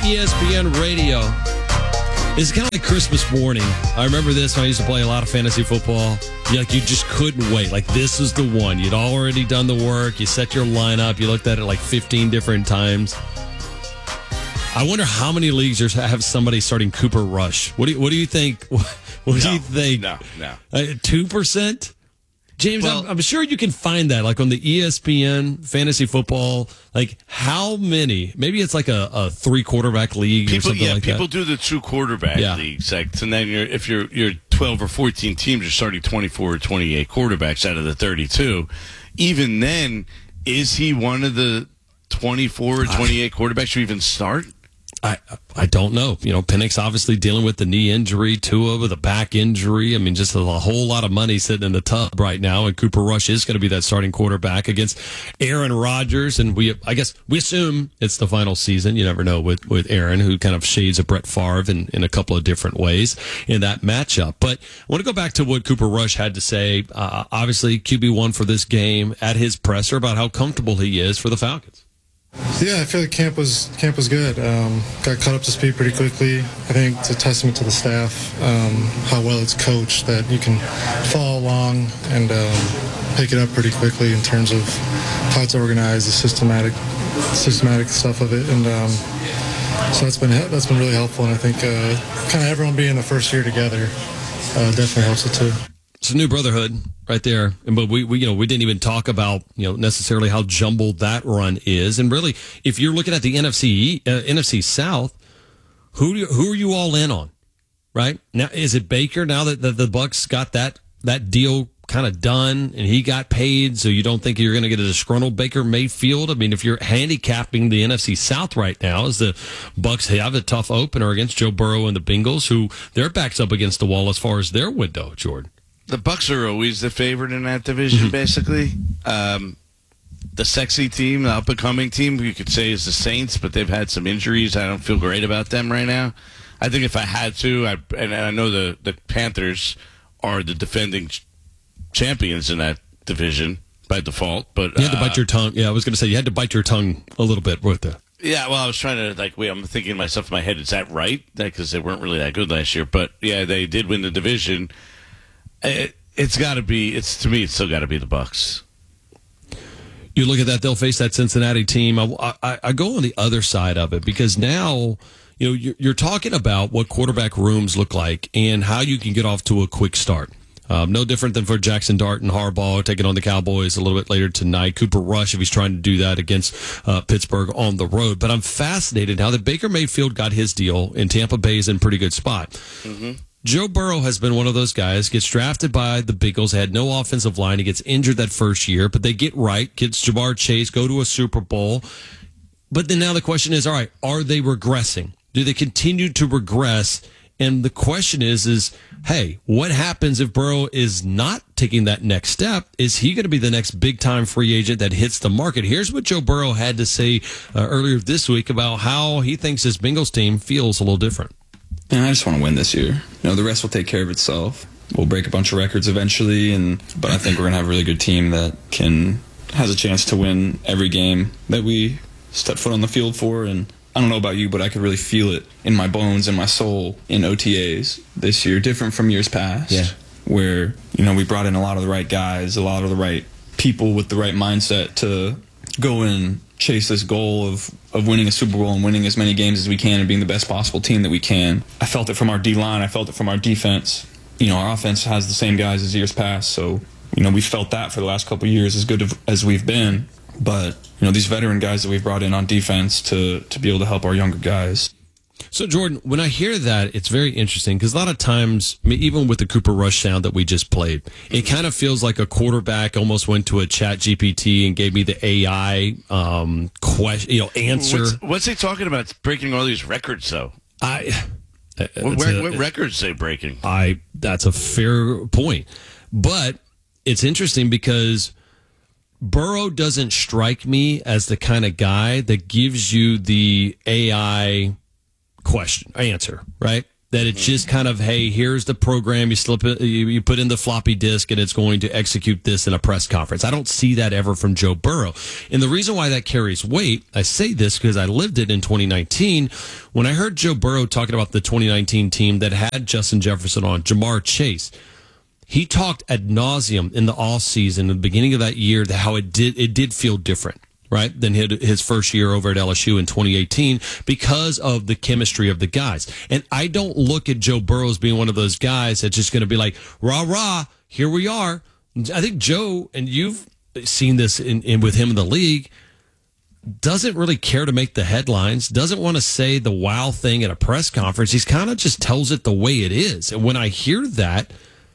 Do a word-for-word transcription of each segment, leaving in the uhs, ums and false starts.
E S P N Radio. It's kind of like Christmas morning. I remember this when I used to play a lot of fantasy football. You, like, you just couldn't wait. Like, this is the one. You'd already done the work. You set your lineup. You looked at it like fifteen different times. I wonder how many leagues have somebody starting Cooper Rush. What do you, what do you think? What do no, you think? No, no. Uh, two percent? James, well, I'm, I'm sure you can find that, like on the E S P N fantasy football. Like, how many? Maybe it's like a, a three quarterback league people, or something yeah, like people that. do the two quarterback yeah. leagues. Like, so then you're, if you're you're twelve or fourteen teams, you're starting twenty-four or twenty-eight quarterbacks out of the thirty-two. Even then, is he one of the twenty-four or twenty-eight I, quarterbacks you even start? I I don't know. You know, Penix obviously dealing with the knee injury, Tua with a back injury. I mean, just a, a whole lot of money sitting in the tub right now, and Cooper Rush is going to be that starting quarterback against Aaron Rodgers. And we, I guess, we assume it's the final season. You never know with, with Aaron, who kind of shades of Brett Favre in, in a couple of different ways in that matchup. But I want to go back to what Cooper Rush had to say. Uh, obviously, Q B one for this game at his presser about how comfortable he is for the Falcons. Yeah, I feel like camp was camp was good. Um, got caught up to speed pretty quickly. I think it's a testament to the staff, um, how well it's coached, that you can follow along and um, pick it up pretty quickly in terms of how it's organized, the systematic systematic stuff of it, and um, so that's been that's been really helpful. And I think uh, kind of everyone being the first year together uh, definitely helps it too. It's a new brotherhood right there. But we, we, you know, we didn't even talk about, you know, necessarily how jumbled that run is. And really, if you're looking at the N F C, uh, N F C South, who, do you, who are you all in on? Right now, is it Baker now that the, the Bucs got that, that deal kind of done and he got paid? So you don't think you're going to get a disgruntled Baker Mayfield? I mean, if you're handicapping the N F C South right now, as the Bucs have a tough opener against Joe Burrow and the Bengals, who their back's up against the wall as far as their window, Jordan. The Bucs are always the favorite in that division, basically. Um, the sexy team, the up-and-coming team, you could say is the Saints, but they've had some injuries. I don't feel great about them right now. I think if I had to, I, and I know the, the Panthers are the defending ch- champions in that division by default. But you had to uh, bite your tongue. Yeah, I was going to say you had to bite your tongue a little bit with that. Yeah, well, I was trying to, like, wait, I'm thinking to myself in my head, is that right? Because they weren't really that good last year. But, yeah, they did win the division. It, it's got to be. It's to me. It's still got to be the Bucs. You look at that; they'll face that Cincinnati team. I, I, I go on the other side of it because now, you know, you're, you're talking about what quarterback rooms look like and how you can get off to a quick start. Um, no different than for Jackson Dart and Harbaugh taking on the Cowboys a little bit later tonight. Cooper Rush, if he's trying to do that against uh, Pittsburgh on the road. But I'm fascinated now that Baker Mayfield got his deal and Tampa Bay is in a pretty good spot. Mm-hmm. Joe Burrow has been one of those guys, gets drafted by the Bengals, had no offensive line. He gets injured that first year, but they get right, gets Jamar Chase, go to a Super Bowl. But then now the question is, all right, are they regressing? Do they continue to regress? And the question is, is, hey, what happens if Burrow is not taking that next step? Is he going to be the next big-time free agent that hits the market? Here's what Joe Burrow had to say uh, earlier this week about how he thinks his Bengals team feels a little different. And I just want to win this year. You know, the rest will take care of itself. We'll break a bunch of records eventually, and but I think we're gonna have a really good team that can has a chance to win every game that we step foot on the field for. And I don't know about you, but I could really feel it in my bones and my soul in O T As this year, different from years past. Yeah. Where, you know, we brought in a lot of the right guys, a lot of the right people with the right mindset to go and chase this goal of, of winning a Super Bowl and winning as many games as we can and being the best possible team that we can. I felt it from our D-line. I felt it from our defense. You know, our offense has the same guys as years past. So, you know, we felt that for the last couple of years, as good as we've been. But, you know, these veteran guys that we've brought in on defense to, to be able to help our younger guys. So, Jordan, when I hear that, it's very interesting because a lot of times, I mean, even with the Cooper Rush sound that we just played, it kind of feels like a quarterback almost went to a Chat G P T and gave me the A I um, question, you know, answer. What's, what's he talking about? It's breaking all these records, though. I what, where, a, what records say breaking? I that's a fair point, but it's interesting because Burrow doesn't strike me as the kind of guy that gives you the A I question answer, right? That it's just kind of, hey, here's the program. You slip it, you, you put in the floppy disk, and it's going to execute this in a press conference. I don't see that ever from Joe Burrow. And the reason why that carries weight, I say this because I lived it in twenty nineteen. When I heard Joe Burrow talking about the twenty nineteen team that had Justin Jefferson on, Jamar Chase, he talked ad nauseum in the offseason, in the beginning of that year, that how it did it did feel different, right, than his first year over at L S U in twenty eighteen because of the chemistry of the guys. And I don't look at Joe Burrow as being one of those guys that's just going to be like, rah, rah, here we are. I think Joe, and you've seen this in, in with him in the league, doesn't really care to make the headlines, doesn't want to say the wow thing at a press conference. He's kind of just tells it the way it is. And when I hear that,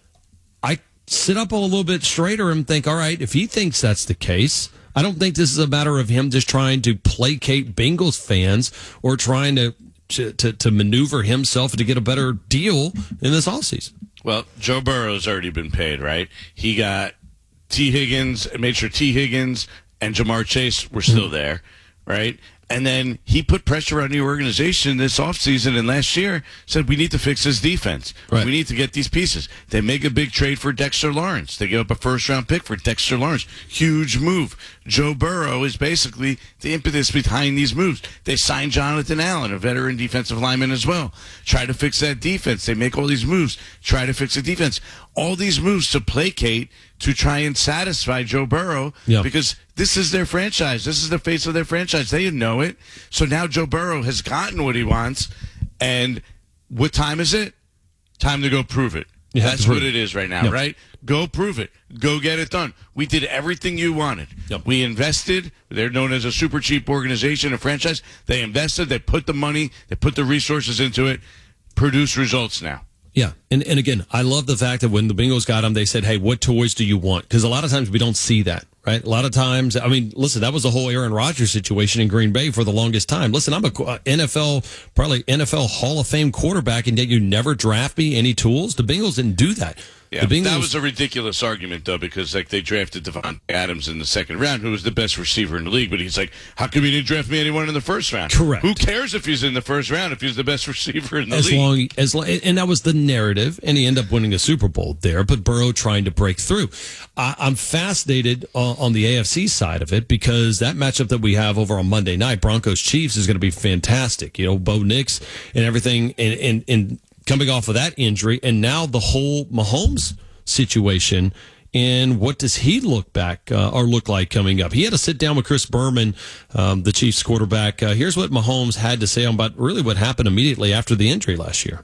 I sit up a little bit straighter and think, all right, if he thinks that's the case, I don't think this is a matter of him just trying to placate Bengals fans or trying to to, to, to maneuver himself to get a better deal in this offseason. Well, Joe Burrow's already been paid, right? He got T. Higgins, made sure T. Higgins and Jamar Chase were still there, right? And then he put pressure on the organization this offseason and last year, said we need to fix this defense. Right. We need to get these pieces. They make a big trade for Dexter Lawrence. They give up a first-round pick for Dexter Lawrence. Huge move. Joe Burrow is basically the impetus behind these moves. They signed Jonathan Allen, a veteran defensive lineman as well. Try to fix that defense. They make all these moves. Try to fix the defense. All these moves to placate, to try and satisfy Joe Burrow, yeah. because this is their franchise. This is the face of their franchise. They know it. So now Joe Burrow has gotten what he wants, and what time is it? Time to go prove it. That's what it is right now, yep. right? Go prove it. Go get it done. We did everything you wanted. Yep. We invested. They're known as a super cheap organization, a franchise. They invested. They put the money. They put the resources into it. Produce results now. Yeah, and and again, I love the fact that when the Bengals got him, they said, hey, what toys do you want? Because a lot of times we don't see that, right? A lot of times, I mean, listen, that was the whole Aaron Rodgers situation in Green Bay for the longest time. Listen, I'm a N F L, probably N F L Hall of Fame quarterback, and yet you never draft me any tools? The Bengals didn't do that. Yeah, the Bengals, that was a ridiculous argument, though, because like they drafted Devontae Adams in the second round, who was the best receiver in the league. But he's like, how come you didn't draft me anyone in the first round? Correct. Who cares if he's in the first round if he's the best receiver in the as league? Long, as long, and that was the narrative, and he ended up winning a Super Bowl there, but Burrow trying to break through. I, I'm fascinated uh, on the A F C side of it because that matchup that we have over on Monday night, Broncos-Chiefs, is going to be fantastic. You know, Bo Nix and everything, and, and, and coming off of that injury, and now the whole Mahomes situation, and what does he look back uh, or look like coming up? He had to sit down with Chris Berman, um, the Chiefs quarterback. Uh, here's what Mahomes had to say about really what happened immediately after the injury last year.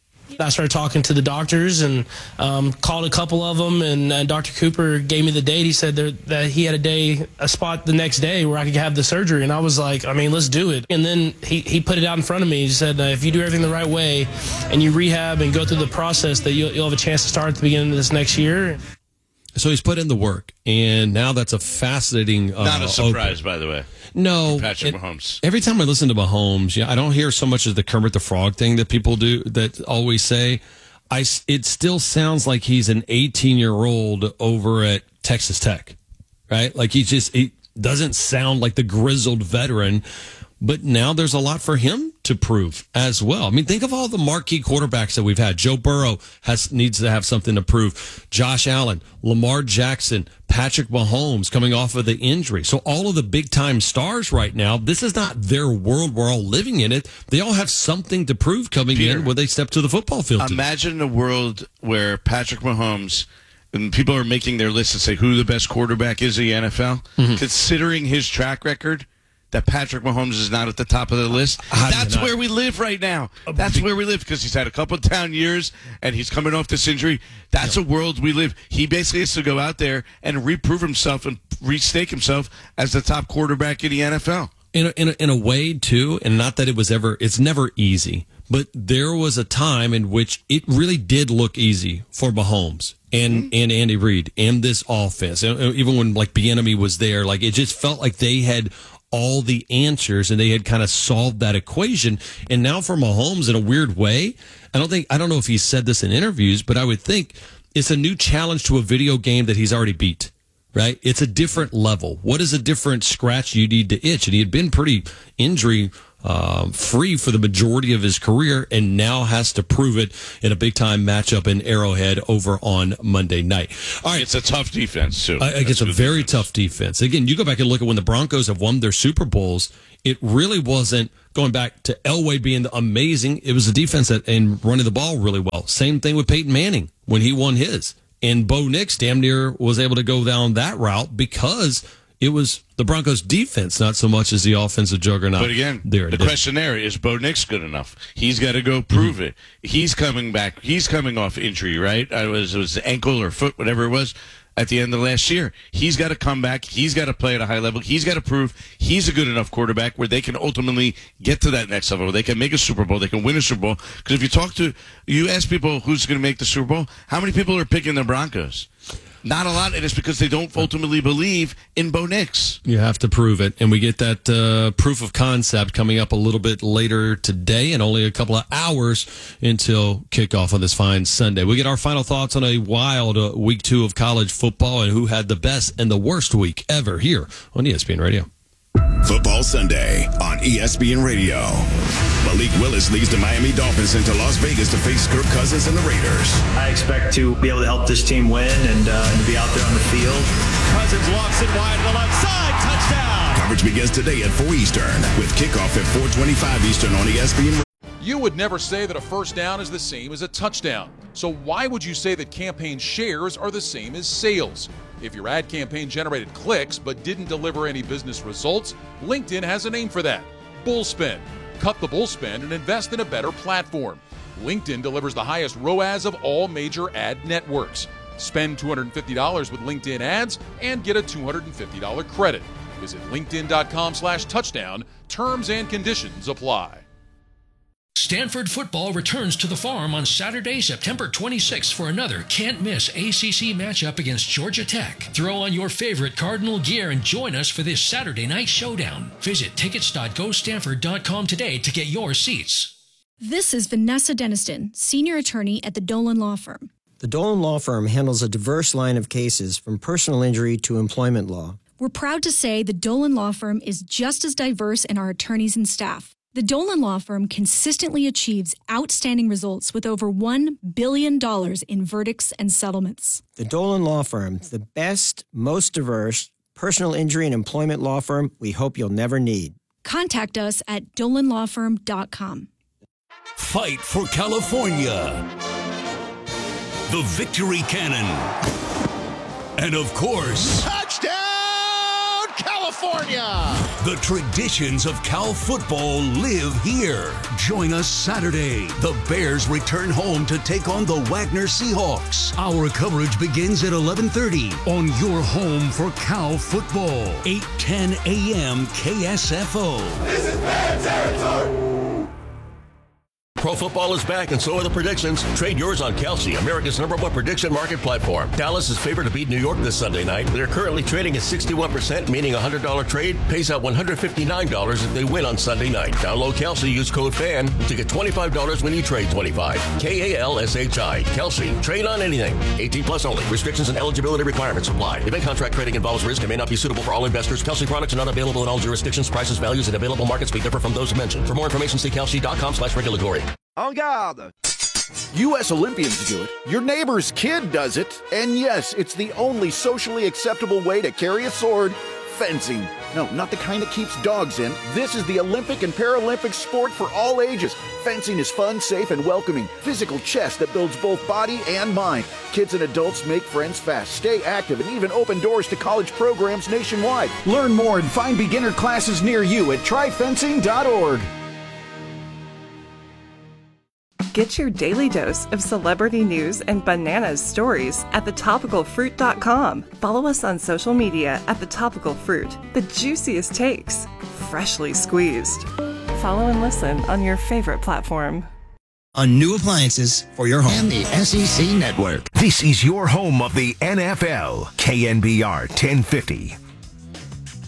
I started talking to the doctors and um, called a couple of them, and, and Doctor Cooper gave me the date. He said there, that he had a day, a spot the next day where I could have the surgery, and I was like, I mean, let's do it. And then he, he put it out in front of me. He said, uh, if you do everything the right way and you rehab and go through the process, that you'll, you'll have a chance to start at the beginning of this next year. So he's put in the work, and now that's a fascinating uh, Not a surprise, open. by the way. No. Patrick it, Mahomes. Every time I listen to Mahomes, yeah, I don't hear so much as the Kermit the Frog thing that people do, that always say. I, it still sounds like he's an eighteen-year-old over at Texas Tech, right? Like he just he doesn't sound like the grizzled veteran, but now there's a lot for him to prove as well. I mean, think of all the marquee quarterbacks that we've had. Joe Burrow has needs to have something to prove. Josh Allen, Lamar Jackson, Patrick Mahomes coming off of the injury. So all of the big-time stars right now, this is not their world. We're all living in it. They all have something to prove coming Peter, in when they step to the football field. Imagine a world where Patrick Mahomes, and people are making their list and say who the best quarterback is in the N F L, mm-hmm. considering his track record, that Patrick Mahomes is not at the top of the list. How That's where we live right now. That's where we live because he's had a couple of down years and he's coming off this injury. That's yeah. a world we live. He basically has to go out there and reprove himself and restake himself as the top quarterback in the N F L. In a, in a, in a way, too, and not that it was ever, it's never easy, but there was a time in which it really did look easy for Mahomes and, mm-hmm. and Andy Reid and this offense. Even when, like, Bieniemy was there, like, it just felt like they had all the answers and they had kind of solved that equation. And now for Mahomes, in a weird way, I don't think, I don't know if he said this in interviews, but I would think it's a new challenge to a video game that he's already beat, right? It's a different level. What is a different scratch you need to itch? And he had been pretty injury um, free for the majority of his career, and now has to prove it in a big-time matchup in Arrowhead over on Monday night. All right, it's a tough defense, too. Uh, it's a very defense. tough defense. Again, you go back and look at when the Broncos have won their Super Bowls, it really wasn't going back to Elway being amazing. It was the defense that, and running the ball really well. Same thing with Peyton Manning when he won his. And Bo Nix damn near was able to go down that route because it was the Broncos' defense, not so much as the offensive juggernaut. But again, there the question there is, Bo Nix good enough? He's got to go prove mm-hmm. it. He's coming back. He's coming off injury, right? I was, it was ankle or foot, whatever it was, at the end of last year. He's got to come back. He's got to play at a high level. He's got to prove he's a good enough quarterback where they can ultimately get to that next level, where they can make a Super Bowl, they can win a Super Bowl. Because if you talk to, you ask people who's going to make the Super Bowl, how many people are picking the Broncos? Not a lot, and it's because they don't ultimately believe in Bo Nix. You have to prove it, and we get that uh, proof of concept coming up a little bit later today, and only a couple of hours until kickoff on this fine Sunday. We get our final thoughts on a wild uh, week two of college football and who had the best and the worst week ever here on E S P N Radio. Football Sunday on E S P N Radio. Malik Willis leads the Miami Dolphins into Las Vegas to face Kirk Cousins and the Raiders. I expect to be able to help this team win and, uh, and to be out there on the field. Cousins lofts it wide to the left side. Touchdown. Coverage begins today at four Eastern with kickoff at four twenty-five Eastern on E S P N. You would never say that a first down is the same as a touchdown. So why would you say that campaign shares are the same as sales? If your ad campaign generated clicks but didn't deliver any business results, LinkedIn has a name for that: Bullspend. Cut the bullspend and invest in a better platform. LinkedIn delivers the highest R O A S of all major ad networks. Spend two hundred fifty dollars with LinkedIn ads and get a two hundred fifty dollars credit. Visit linkedin.com slash touchdown. Terms and conditions apply. Stanford football returns to the Farm on Saturday, September twenty-sixth for another can't-miss A C C matchup against Georgia Tech. Throw on your favorite Cardinal gear and join us for this Saturday night showdown. Visit tickets dot go stanford dot com today to get your seats. This is Vanessa Deniston, senior attorney at the Dolan Law Firm. The Dolan Law Firm handles a diverse line of cases from personal injury to employment law. We're proud to say the Dolan Law Firm is just as diverse in our attorneys and staff. The Dolan Law Firm consistently achieves outstanding results with over one billion dollars in verdicts and settlements. The Dolan Law Firm, the best, most diverse personal injury and employment law firm we hope you'll never need. Contact us at dolan law firm dot com. Fight for California. The Victory Cannon. And of course... Touchdown, California! The traditions of Cal football live here. Join us Saturday. The Bears return home to take on the Wagner Seahawks. Our coverage begins at eleven thirty on your home for Cal football. eight ten a.m. K S F O. This is Bear territory! Pro football is back, and so are the predictions. Trade yours on Kelsey, America's number one prediction market platform. Dallas is favored to beat New York this Sunday night. They're currently trading at sixty-one percent, meaning a one hundred dollars trade pays out one hundred fifty-nine dollars if they win on Sunday night. Download Kelsey, use code FAN to get twenty-five dollars when you trade twenty-five. K A L S H I. Kelsey. Trade on anything. eighteen plus only. Restrictions and eligibility requirements apply. Event contract trading involves risk and may not be suitable for all investors. Kelsey products are not available in all jurisdictions. Prices, values, and available markets may differ from those mentioned. For more information, see kelsey.com slash regulatory. En garde! U S Olympians do it, your neighbor's kid does it, and yes, it's the only socially acceptable way to carry a sword: fencing. No, not the kind that keeps dogs in. This is the Olympic and Paralympic sport for all ages. Fencing is fun, safe, and welcoming. Physical chess that builds both body and mind. Kids and adults make friends fast, stay active, and even open doors to college programs nationwide. Learn more and find beginner classes near you at try fencing dot org. Get your daily dose of celebrity news and bananas stories at the topical fruit dot com. Follow us on social media at The Topical Fruit. The juiciest takes, freshly squeezed. Follow and listen on your favorite platform. On new appliances for your home. And the S E C Network. This is your home of the N F L. K N B R ten fifty.